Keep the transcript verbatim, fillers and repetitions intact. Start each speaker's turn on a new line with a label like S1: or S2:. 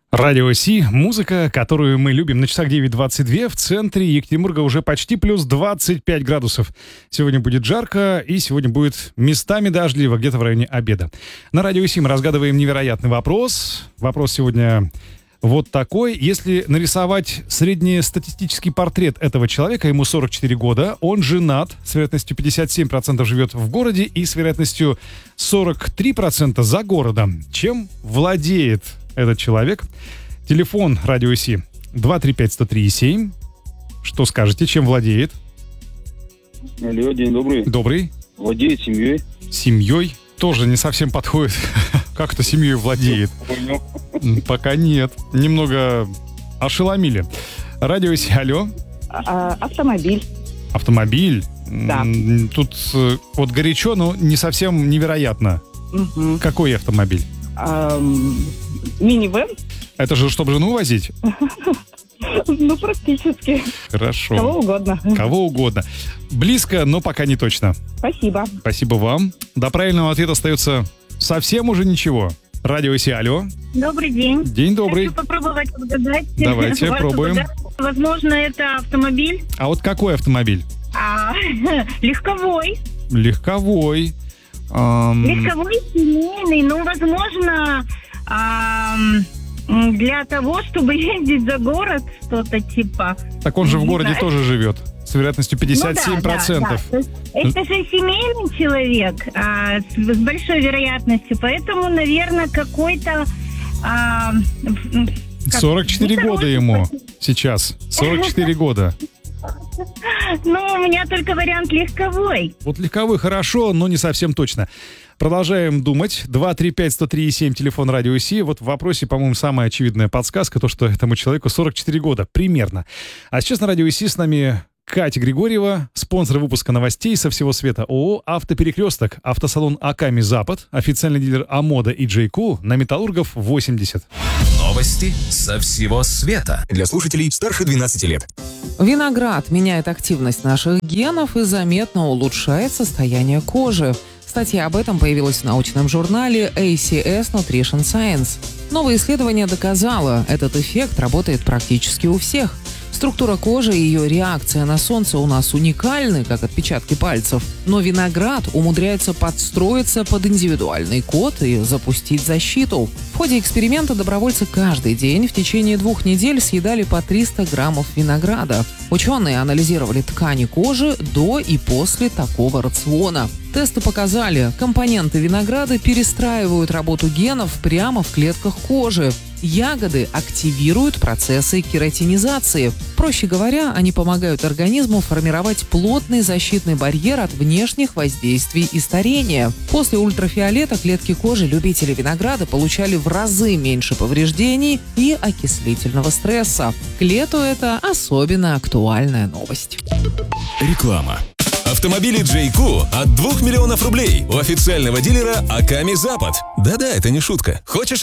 S1: Радио Си, музыка, которую мы любим. На часах девять двадцать два, в центре Екатеринбурга уже почти плюс двадцать пять градусов. Сегодня будет жарко, и сегодня будет местами дождливо, где-то в районе обеда. На Радио Си мы разгадываем невероятный вопрос. Вопрос сегодня вот такой. Если нарисовать среднестатистический портрет этого человека, ему сорок четыре года, он женат, с вероятностью пятьдесят семь процентов живет в городе и с вероятностью сорок три процента за городом. Чем владеет этот человек? Телефон Радио Си два три пять сто три семь. Что скажете, чем владеет?
S2: Алло, день добрый.
S1: Добрый.
S2: Владеет семьей.
S1: Семьей? Тоже не совсем подходит. Как это семьей владеет? Пока нет. Немного ошеломили. Радио Си, алло.
S3: А, автомобиль.
S1: Автомобиль?
S3: Да.
S1: Тут э, вот горячо, но не совсем невероятно.
S3: Угу.
S1: Какой автомобиль?
S3: А, минивэн?
S1: Это же чтобы жену возить?
S3: Ну, практически.
S1: Хорошо.
S3: Кого угодно.
S1: Кого угодно. Близко, но пока не точно.
S3: Спасибо.
S1: Спасибо вам. До правильного ответа остается совсем уже ничего. Радио Си, алло.
S4: Добрый день.
S1: День добрый.
S4: Хочу попробовать угадать.
S1: Давайте,
S4: Вас
S1: пробуем.
S4: угадать. Возможно, это автомобиль.
S1: А вот какой автомобиль?
S4: А, легковой.
S1: Легковой. Эм,
S4: Легковой, семейный. Ну, возможно, ам, для того, чтобы ездить за город, что-то типа.
S1: Так он же в
S4: Не
S1: городе
S4: знаю.
S1: тоже живет. С вероятностью пятьдесят семь процентов.
S4: Ну, да, да, да. Это же семейный человек а, с, с большой вероятностью, поэтому, наверное, какой-то... А, как-
S1: сорок четыре
S4: не
S1: года
S4: хороший
S1: ему
S4: пакет.
S1: сейчас. сорок четыре года.
S4: Ну, у меня только вариант легковой.
S1: Вот легковой хорошо, но не совсем точно. Продолжаем думать. два три пять сто три семь, телефон Радио Си. Вот в вопросе, по-моему, самая очевидная подсказка, то, что этому человеку сорок четыре года, примерно. А сейчас на Радио Си с нами Катя Григорьева, спонсор выпуска новостей со всего света, ООО «Автоперекресток», автосалон «Аками Запад», официальный дилер «Амода» и «Джейку» на Металлургов восемьдесят.
S5: Новости со всего света. Для слушателей старше двенадцати лет.
S6: Виноград меняет активность наших генов и заметно улучшает состояние кожи. Статья об этом появилась в научном журнале эй си эс Nutrition Science. Новое исследование доказало, этот эффект работает практически у всех. Структура кожи и ее реакция на солнце у нас уникальны, как отпечатки пальцев. Но виноград умудряется подстроиться под индивидуальный код и запустить защиту. В ходе эксперимента добровольцы каждый день в течение двух недель съедали по триста граммов винограда. Ученые анализировали ткани кожи до и после такого рациона. Тесты показали, компоненты винограда перестраивают работу генов прямо в клетках кожи. Ягоды активируют процессы кератинизации. Проще говоря, они помогают организму формировать плотный защитный барьер от внешних воздействий и старения. После ультрафиолета клетки кожи любителей винограда получали в разы меньше повреждений и окислительного стресса. К лету это особенно актуальная новость.
S5: Реклама. Автомобили Джейку от двух миллионов рублей у официального дилера Аками Запад. Да-да, это не шутка. Хочешь